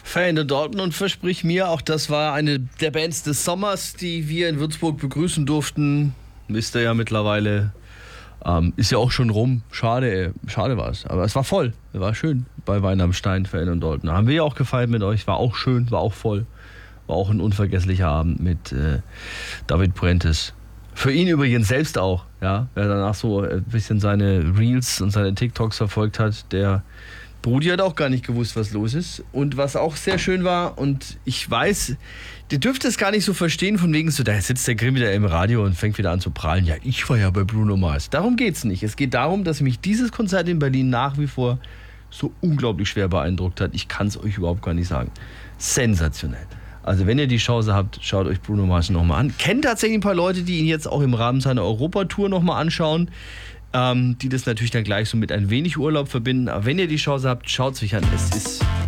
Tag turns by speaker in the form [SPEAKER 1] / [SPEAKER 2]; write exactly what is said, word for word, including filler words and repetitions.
[SPEAKER 1] Fan Dalton und versprich mir, auch das war eine der Bands des Sommers, die wir in Würzburg begrüßen durften. Wisst ihr ja mittlerweile. Ähm, ist ja auch schon rum. Schade, ey. Schade war es. Aber es war voll. Es war schön bei Wein am Stein, Fan und Dalton. Haben wir ja auch gefeiert mit euch. War auch schön, war auch voll. War auch ein unvergesslicher Abend mit äh, David Puentes. Für ihn übrigens selbst auch, ja. Wer danach so ein bisschen seine Reels und seine TikToks verfolgt hat, der Brudi hat auch gar nicht gewusst, was los ist. Und was auch sehr schön war, und ich weiß, der dürfte es gar nicht so verstehen, von wegen so, da sitzt der Grimm wieder im Radio und fängt wieder an zu prahlen. Ja, ich war ja bei Bruno Mars. Darum geht's nicht. Es geht darum, dass mich dieses Konzert in Berlin nach wie vor so unglaublich schwer beeindruckt hat. Ich kann es euch überhaupt gar nicht sagen. Sensationell. Also wenn ihr die Chance habt, schaut euch Bruno Mars nochmal an. Kennt tatsächlich ein paar Leute, die ihn jetzt auch im Rahmen seiner Europatour nochmal anschauen. Ähm, die das natürlich dann gleich so mit ein wenig Urlaub verbinden. Aber wenn ihr die Chance habt, schaut es euch an. Es ist